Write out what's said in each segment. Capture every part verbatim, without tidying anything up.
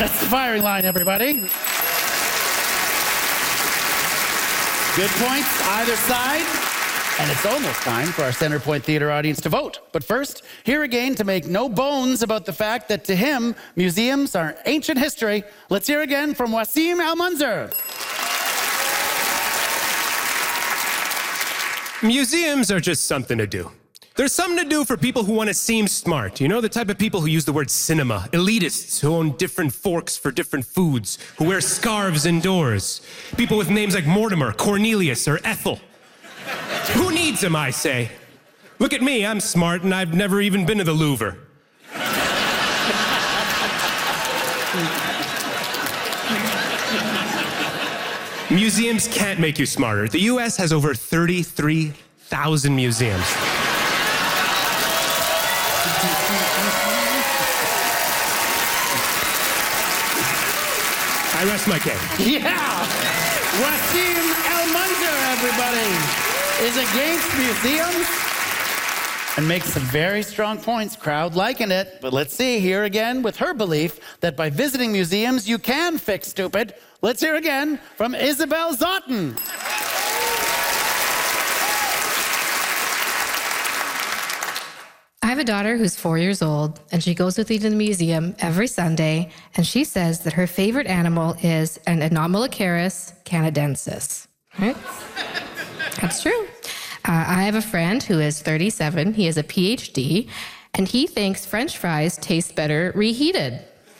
That's the firing line, everybody. Good points either side. And it's almost time for our Centerpoint Theatre audience to vote. But first, here again to make no bones about the fact that to him, museums are ancient history. Let's hear again from Wasim Al-Munzer. Museums are just something to do. They're something to do for people who want to seem smart. You know, the type of people who use the word cinema. Elitists who own different forks for different foods, who wear scarves indoors. People with names like Mortimer, Cornelius, or Ethel. Who needs them, I say? Look at me, I'm smart and I've never even been to the Louvre. Museums can't make you smarter. The U S has over thirty-three thousand museums. I rest my case. Yeah! Wasim Al-Munzer, everybody, is against museums and makes some very strong points. Crowd liking it. But let's see, here again with her belief that by visiting museums, you can fix stupid. Let's hear again from Isabel Zotten. I have a daughter who's four years old, and she goes with me to the museum every Sunday, and she says that her favorite animal is an Anomalocaris canadensis. Right? That's true. Uh, I have a friend who is thirty-seven. He has a P H D, and he thinks French fries taste better reheated.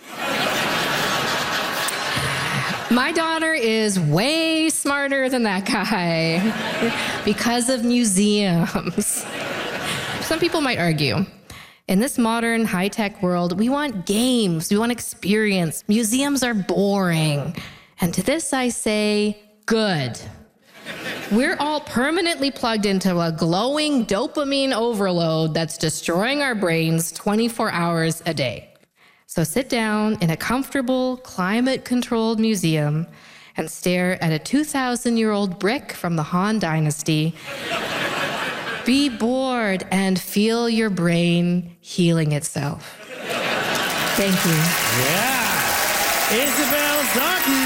My daughter is way smarter than that guy because of museums. Some people might argue, in this modern high-tech world, we want games, we want experience. Museums are boring. And to this I say, good. We're all permanently plugged into a glowing dopamine overload that's destroying our brains twenty-four hours a day. So sit down in a comfortable, climate-controlled museum and stare at a two thousand year old brick from the Han Dynasty. Be bored and feel your brain healing itself. Thank you. Yeah. Isabel Zotten.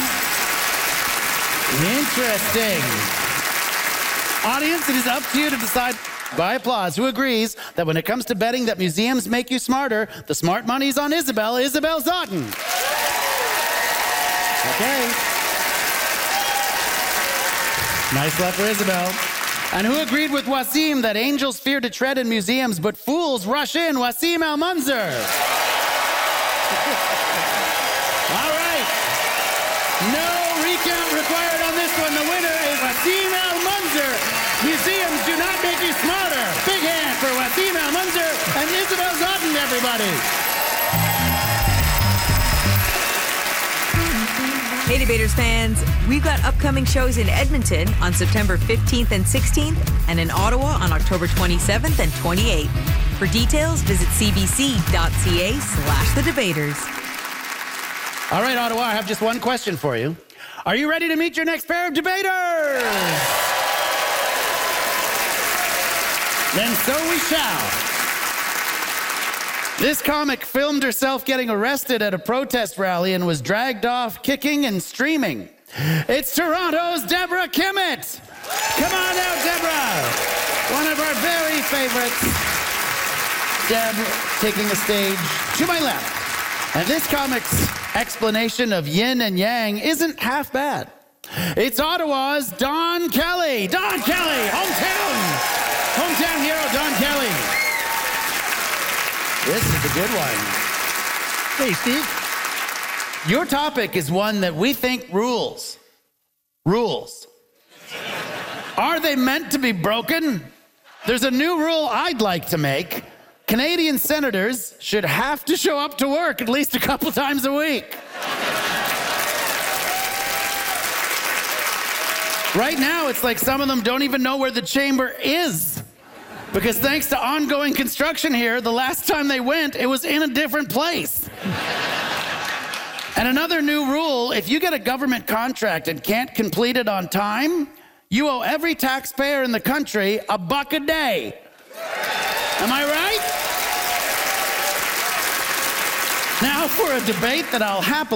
Interesting. Audience, it is up to you to decide by applause who agrees that when it comes to betting that museums make you smarter, the smart money's on Isabel, Isabel Zotten. Okay. Nice luck for Isabel. And who agreed with Wasim that angels fear to tread in museums, but fools rush in? Wasim Al-Munzer. All right. No recount required on this one. The winner is Wasim Al-Munzer. Museums do not make you smarter. Big hand for Wasim Al-Munzer and Isabel Zotten, everybody. Hey, Debaters fans, we've got upcoming shows in Edmonton on September fifteenth and sixteenth and in Ottawa on October twenty-seventh and twenty-eighth. For details, visit cbc.ca slash the debaters. All right, Ottawa, I have just one question for you. Are you ready to meet your next pair of debaters? Then so we shall. This comic filmed herself getting arrested at a protest rally and was dragged off kicking and streaming. It's Toronto's Deborah Kimmett. Come on out, Deborah. One of our very favorites. Deb taking the stage to my left. And this comic's explanation of yin and yang isn't half bad. It's Ottawa's Don Kelly. Don Kelly, hometown. Hometown hero, Don Kelly. This is a good one. Hey, Steve. Your topic is one that we think rules. Rules. Are they meant to be broken? There's a new rule I'd like to make. Canadian senators should have to show up to work at least a couple times a week. Right now, it's like some of them don't even know where the chamber is. Because thanks to ongoing construction here, the last time they went, it was in a different place. And another new rule, if you get a government contract and can't complete it on time, you owe every taxpayer in the country a buck a day. Am I right? Now for a debate that I'll happily